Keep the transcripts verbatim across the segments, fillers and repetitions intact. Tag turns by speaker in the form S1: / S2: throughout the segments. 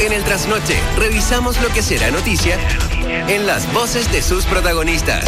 S1: En el Trasnoche, revisamos lo que será noticia en las voces de sus protagonistas.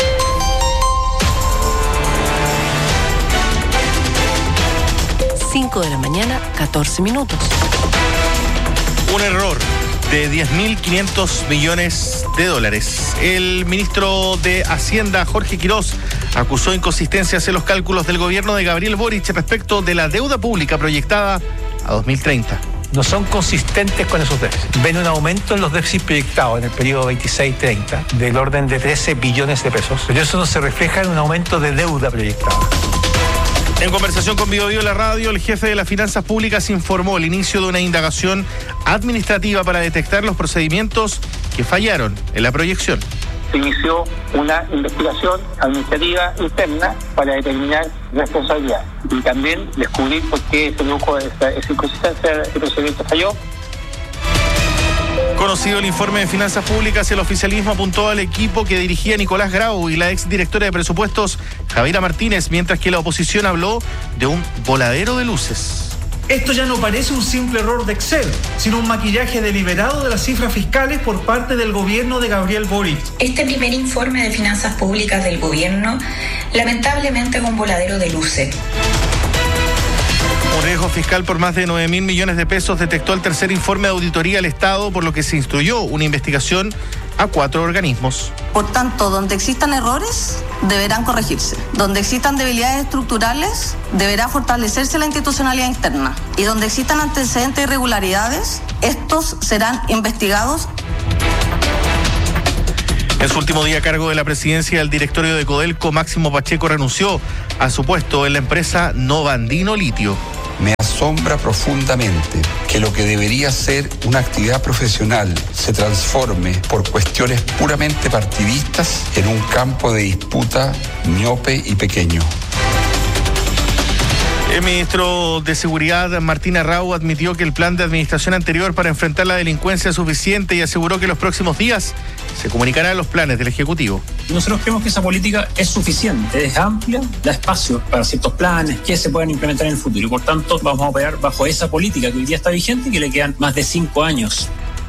S2: cinco de la mañana, catorce minutos.
S3: Un error de diez mil quinientos millones de dólares. El ministro de Hacienda, Jorge Quirós, acusó inconsistencias en los cálculos del gobierno de Gabriel Boric respecto de la deuda pública proyectada a dos mil treinta.
S4: No son consistentes con esos déficits. Ven un aumento en los déficits proyectados en el periodo veintiséis treinta del orden de trece billones de pesos, pero eso no se refleja en un aumento de deuda proyectada.
S3: En conversación con Bio Bio La Radio, el jefe de las finanzas públicas informó el inicio de una indagación administrativa para detectar los procedimientos que fallaron en la proyección.
S5: Se inició una investigación administrativa interna para determinar responsabilidad y también descubrir por qué se produjo esa, esa inconsistencia, el procedimiento falló.
S3: Conocido el informe de finanzas públicas, el oficialismo apuntó al equipo que dirigía Nicolás Grau y la exdirectora de presupuestos, Javiera Martínez, mientras que la oposición habló de un voladero de luces.
S6: Esto ya no parece un simple error de Excel, sino un maquillaje deliberado de las cifras fiscales por parte del gobierno de Gabriel Boric.
S7: Este primer informe de finanzas públicas del gobierno, lamentablemente, es un voladero de luces.
S3: Un riesgo fiscal por más de nueve mil millones de pesos detectó el tercer informe de auditoría al Estado, por lo que se instruyó una investigación a cuatro organismos.
S8: Por tanto, donde existan errores, deberán corregirse. Donde existan debilidades estructurales, deberá fortalecerse la institucionalidad interna. Y donde existan antecedentes de irregularidades, estos serán investigados.
S3: En su último día a cargo de la presidencia del directorio de Codelco, Máximo Pacheco renunció a su puesto en la empresa Novandino Litio.
S9: Me asombra profundamente que lo que debería ser una actividad profesional se transforme por cuestiones puramente partidistas en un campo de disputa miope y pequeño.
S3: El ministro de Seguridad, Martín Arrau, admitió que el plan de administración anterior para enfrentar la delincuencia es suficiente y aseguró que en los próximos días se comunicarán los planes del Ejecutivo.
S10: Nosotros creemos que esa política es suficiente, es amplia, da espacio para ciertos planes que se puedan implementar en el futuro y por tanto vamos a operar bajo esa política que hoy día está vigente y que le quedan más de cinco años.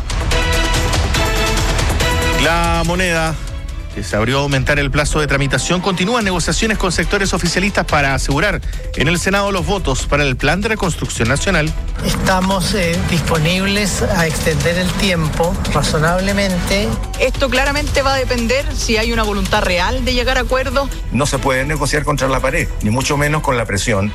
S3: La Moneda, que se abrió a aumentar el plazo de tramitación, continúan negociaciones con sectores oficialistas para asegurar en el Senado los votos para el Plan de Reconstrucción Nacional.
S11: Estamos eh, disponibles a extender el tiempo razonablemente.
S12: Esto claramente va a depender si hay una voluntad real de llegar a acuerdos.
S13: No se puede negociar contra la pared, ni mucho menos con la presión.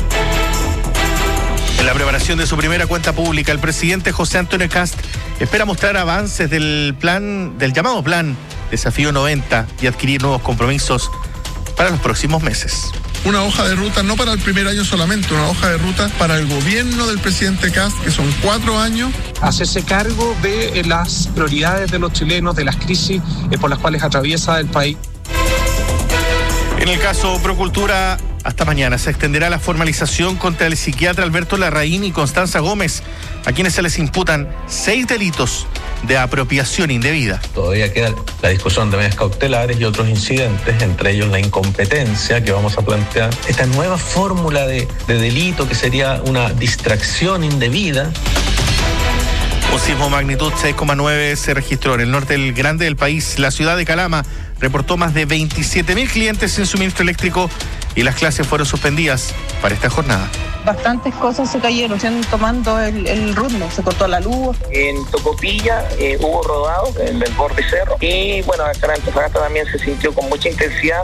S3: En la preparación de su primera cuenta pública, el presidente José Antonio Kast espera mostrar avances del plan, del llamado Plan Desafío noventa y adquirir nuevos compromisos para los próximos meses.
S14: Una hoja de ruta no para el primer año solamente, una hoja de ruta para el gobierno del presidente Kast, que son cuatro años.
S15: Hacerse cargo de eh, las prioridades de los chilenos, de las crisis eh, por las cuales atraviesa el país.
S3: En el caso Procultura, hasta mañana se extenderá la formalización contra el psiquiatra Alberto Larraín y Constanza Gómez, a quienes se les imputan seis delitos de apropiación indebida.
S16: Todavía queda la discusión de medidas cautelares y otros incidentes, entre ellos la incompetencia que vamos a plantear. Esta nueva fórmula de, de delito que sería una distracción indebida.
S3: Un sismo magnitud seis coma nueve se registró en el norte del grande del país. La ciudad de Calama reportó más de veintisiete mil clientes sin suministro eléctrico y las clases fueron suspendidas para esta jornada.
S17: Bastantes cosas se cayeron, se han tomando el, el ritmo, se cortó la luz.
S5: En Tocopilla eh, hubo rodado en el borde cerro y bueno, acá en Antofagasta también se sintió con mucha intensidad.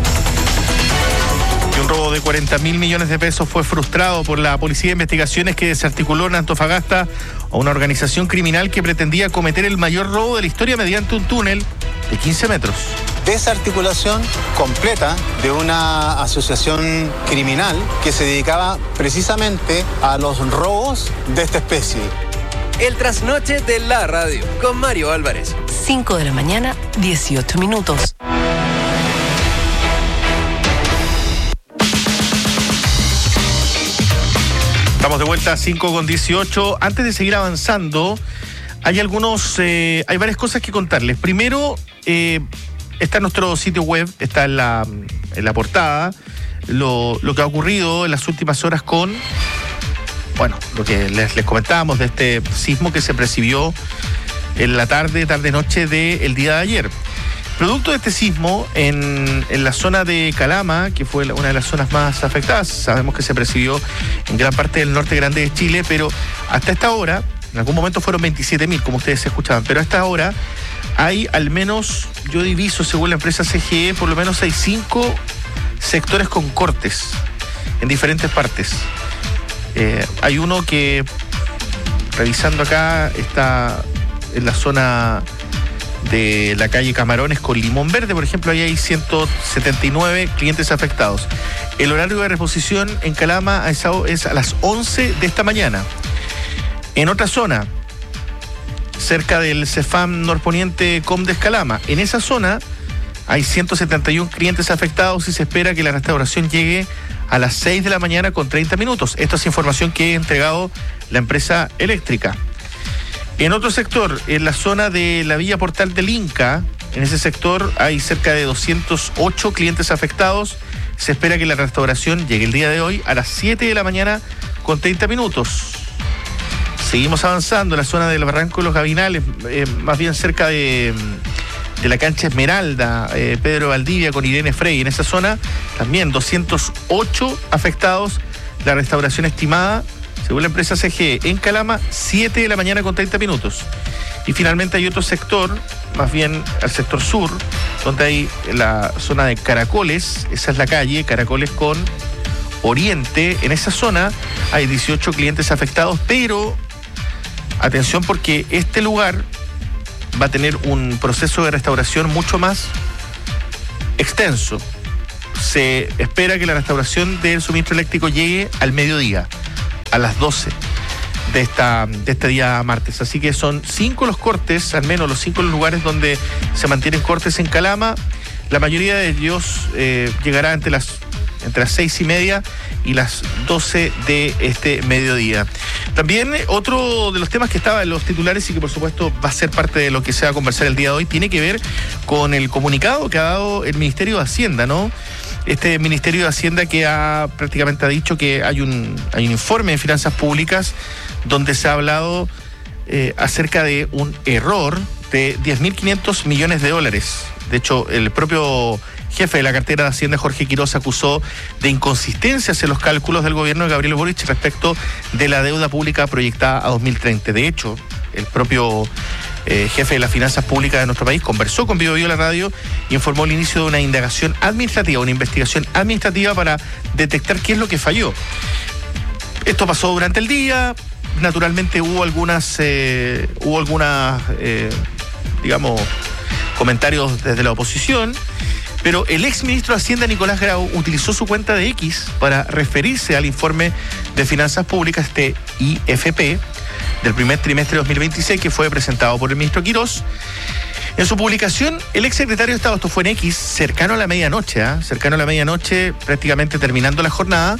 S3: Y un robo de cuarenta mil millones de pesos fue frustrado por la Policía de Investigaciones, que desarticuló en Antofagasta a una organización criminal que pretendía cometer el mayor robo de la historia mediante un túnel de quince metros.
S18: Desarticulación completa de una asociación criminal que se dedicaba precisamente a los robos de esta especie.
S1: El Trasnoche de la Radio, con Mario Álvarez.
S2: cinco de la mañana, dieciocho minutos.
S3: Estamos de vuelta a cinco con dieciocho. Antes de seguir avanzando, hay algunos, eh, hay varias cosas que contarles. Primero, eh, está en nuestro sitio web, está en la, en la portada, lo, lo que ha ocurrido en las últimas horas con bueno, lo que les, les comentábamos de este sismo que se percibió en la tarde, tarde-noche del día de ayer. Producto de este sismo, en, en la zona de Calama, que fue una de las zonas más afectadas, sabemos que se percibió en gran parte del norte grande de Chile, pero hasta esta hora, en algún momento fueron veintisiete mil, como ustedes escuchaban, pero a esta hora hay al menos, yo diviso según la empresa C G E, por lo menos hay cinco sectores con cortes en diferentes partes. Eh, hay uno que, revisando acá, está en la zona de la calle Camarones con Limón Verde, por ejemplo, ahí hay ciento setenta y nueve clientes afectados. El horario de reposición en Calama es a las once de esta mañana. En otra zona, cerca del Cefam Norponiente Comdes Calama, en esa zona hay ciento setenta y uno clientes afectados y se espera que la restauración llegue a las seis de la mañana con treinta minutos. Esto es información que ha entregado la empresa eléctrica. En otro sector, en la zona de la Villa Portal del Inca, en ese sector hay cerca de doscientos ocho clientes afectados. Se espera que la restauración llegue el día de hoy a las siete de la mañana con treinta minutos. Seguimos avanzando en la zona del Barranco de los Gavinales, eh, más bien cerca de, de la cancha Esmeralda, eh, Pedro Valdivia con Irene Frey. En esa zona también doscientos ocho afectados. La restauración estimada, según la empresa C G E, en Calama, siete de la mañana con treinta minutos. Y finalmente hay otro sector, más bien al sector sur, donde hay la zona de Caracoles, esa es la calle, Caracoles con Oriente. En esa zona hay dieciocho clientes afectados, pero atención porque este lugar va a tener un proceso de restauración mucho más extenso. Se espera que la restauración del suministro eléctrico llegue al mediodía, a las doce de, esta, de este día martes. Así que son cinco los cortes, al menos los cinco los lugares donde se mantienen cortes en Calama. La mayoría de ellos eh, llegará entre las, entre las seis y media y las doce de este mediodía. También otro de los temas que estaba en los titulares y que por supuesto va a ser parte de lo que se va a conversar el día de hoy, tiene que ver con el comunicado que ha dado el Ministerio de Hacienda, ¿no? Este Ministerio de Hacienda que ha prácticamente ha dicho que hay un, hay un informe de finanzas públicas donde se ha hablado eh, acerca de un error de diez mil quinientos millones de dólares. De hecho, el propio jefe de la cartera de Hacienda, Jorge Quiroz, acusó de inconsistencias en los cálculos del gobierno de Gabriel Boric respecto de la deuda pública proyectada a dos mil treinta. De hecho, el propio Eh, jefe de las finanzas públicas de nuestro país conversó con Bio Bio La Radio y informó el inicio de una indagación administrativa, una investigación administrativa para detectar qué es lo que falló. Esto pasó durante el día, naturalmente hubo algunas, eh, hubo algunas, eh, digamos, comentarios desde la oposición, pero el exministro de Hacienda, Nicolás Grau, utilizó su cuenta de X para referirse al informe de finanzas públicas, este I F P, del primer trimestre de dos mil veintiséis, que fue presentado por el ministro Quiroz. En su publicación, el exsecretario de Estado, esto fue en X, cercano a la medianoche, ¿eh? cercano a la medianoche, prácticamente terminando la jornada,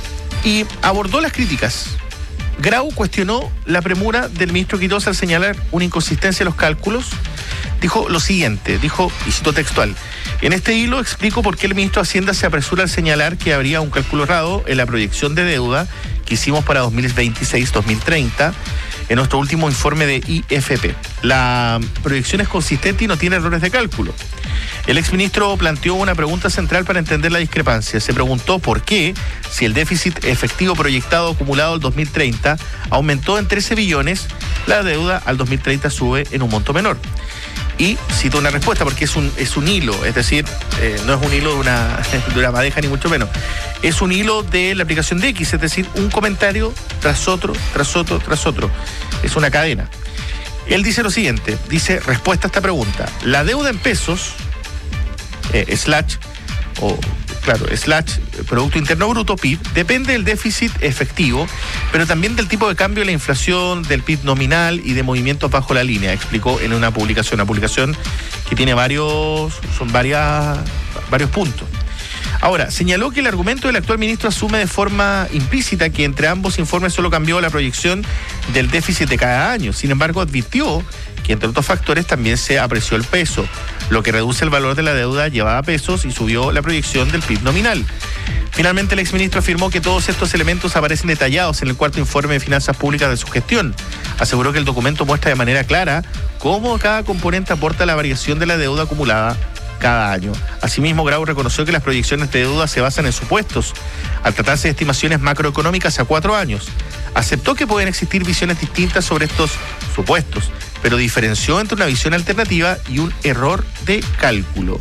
S3: y abordó las críticas. Grau cuestionó la premura del ministro Quiroz al señalar una inconsistencia en los cálculos. Dijo lo siguiente, dijo, y cito textual: en este hilo explico por qué el ministro de Hacienda se apresura al señalar que habría un cálculo errado en la proyección de deuda que hicimos para dos mil veintiséis dos mil treinta en nuestro último informe de I F P. La proyección es consistente y no tiene errores de cálculo. El exministro planteó una pregunta central para entender la discrepancia. Se preguntó por qué, si el déficit efectivo proyectado acumulado al dos mil treinta aumentó en trece billones, la deuda al dos mil treinta sube en un monto menor. Y cito una respuesta porque es un, es un hilo, es decir, eh, no es un hilo de una, de una madeja ni mucho menos. Es un hilo de la aplicación de X, es decir, un comentario tras otro, tras otro, tras otro. Es una cadena. Él dice lo siguiente, dice, respuesta a esta pregunta: la deuda en pesos, eh, slash, o claro, slash, Producto Interno Bruto, P I B, depende del déficit efectivo, pero también del tipo de cambio de la inflación, del P I B nominal y de movimientos bajo la línea, explicó en una publicación, una publicación que tiene varios, son varias, varios puntos. Ahora, señaló que el argumento del actual ministro asume de forma implícita que entre ambos informes solo cambió la proyección del déficit de cada año. Sin embargo, advirtió que entre otros factores también se apreció el peso, lo que reduce el valor de la deuda llevada a pesos y subió la proyección del P I B nominal. Finalmente, el exministro afirmó que todos estos elementos aparecen detallados en el cuarto informe de finanzas públicas de su gestión. Aseguró que el documento muestra de manera clara cómo cada componente aporta la variación de la deuda acumulada cada año. Asimismo, Grau reconoció que las proyecciones de deuda se basan en supuestos, al tratarse de estimaciones macroeconómicas a cuatro años. Aceptó que pueden existir visiones distintas sobre estos supuestos, pero diferenció entre una visión alternativa y un error de cálculo.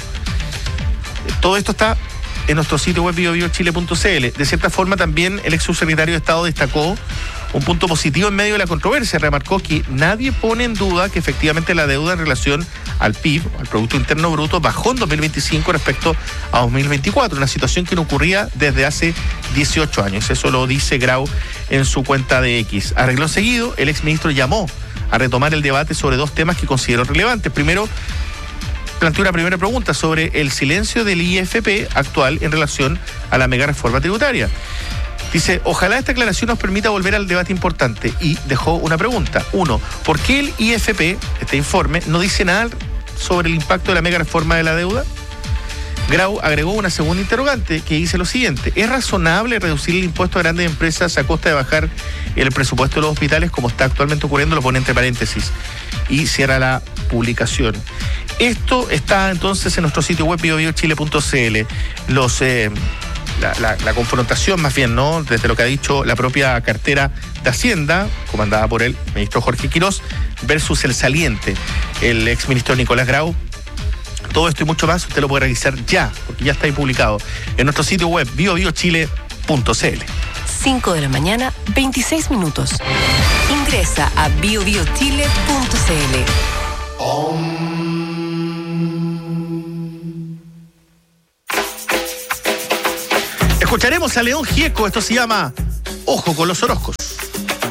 S3: Todo esto está en nuestro sitio web bio bio chile punto c l. De cierta forma, también el ex subsecretario de Estado destacó un punto positivo en medio de la controversia. Remarcó que nadie pone en duda que efectivamente la deuda en relación al P I B, al Producto Interno Bruto, bajó en dos mil veinticinco respecto a dos mil veinticuatro, una situación que no ocurría desde hace dieciocho años. Eso lo dice Grau en su cuenta de X. A renglón seguido, el exministro llamó a retomar el debate sobre dos temas que consideró relevantes. Primero, planteó una primera pregunta sobre el silencio del I F P actual en relación a la mega reforma tributaria. Dice, ojalá esta aclaración nos permita volver al debate importante, y dejó una pregunta. Uno, ¿por qué el I F P, este informe, no dice nada sobre el impacto de la mega reforma de la deuda? Grau agregó una segunda interrogante que dice lo siguiente: ¿es razonable reducir el impuesto a grandes empresas a costa de bajar el presupuesto de los hospitales como está actualmente ocurriendo? Lo pone entre paréntesis y cierra la publicación. Esto está entonces en nuestro sitio web bio bio chile punto c l. Los, eh, la, la, la confrontación más bien, ¿no? Desde lo que ha dicho la propia cartera de Hacienda, comandada por el ministro Jorge Quirós, versus el saliente, el exministro Nicolás Grau. Todo esto y mucho más usted lo puede revisar ya, porque ya está ahí publicado en nuestro sitio web bio bio chile punto c l.
S2: cinco de la mañana, veintiséis minutos. Ingresa a bio bio chile punto c l.
S3: Escucharemos a León Gieco, esto se llama Ojo con los Orozcos.